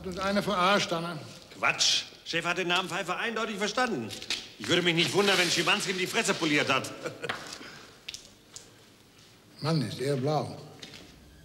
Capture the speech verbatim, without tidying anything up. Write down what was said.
Hat uns einer verarscht, Anna. Quatsch. Chef hat den Namen Pfeiffer eindeutig verstanden. Ich würde mich nicht wundern, wenn Schimanski ihm die Fresse poliert hat. Mann, ist er blau.